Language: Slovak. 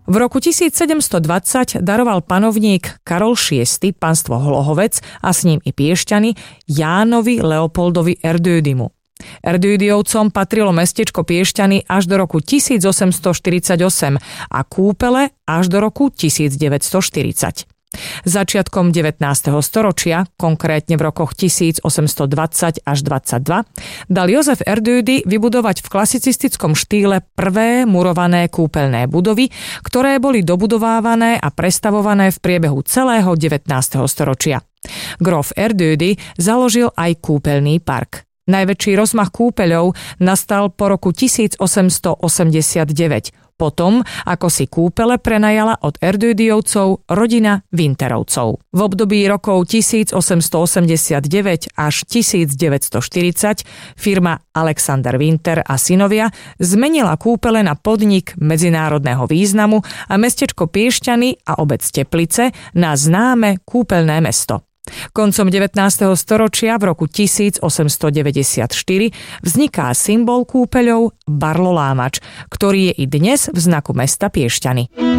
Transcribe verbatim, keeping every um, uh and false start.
V roku tisícsedemstodvadsať daroval panovník Karol šiesty panstvo Hlohovec a s ním i Piešťany Jánovi Leopoldovi Erdődymu. Erdődyovcom patrilo mestečko Piešťany až do roku tisícosemstoštyridsaťosem a Kúpele až do roku tisícdeväťstoštyridsať. Začiatkom devätnásteho storočia, konkrétne v rokoch tisícosemstodvadsať až dvadsaťdva, dal Jozef Erdődy vybudovať v klasicistickom štýle prvé murované kúpeľné budovy, ktoré boli dobudovávané a prestavované v priebehu celého devätnásteho storočia. Gróf Erdődy založil aj kúpeľný park. Najväčší rozmach kúpeľov nastal po roku tisícosemstoosemdesiatdeväť, potom ako si kúpele prenajala od Erdődyovcov rodina Winterovcov. V období rokov tisícosemstoosemdesiatdeväť až tisícdeväťstoštyridsať firma Alexander Winter a synovia zmenila kúpele na podnik medzinárodného významu a mestečko Piešťany a obec Teplice na známe kúpeľné mesto. Koncom devätnásteho storočia v roku tisícosemstodeväťdesiatštyri vzniká symbol kúpeľov Barlolámač, ktorý je i dnes v znaku mesta Piešťany.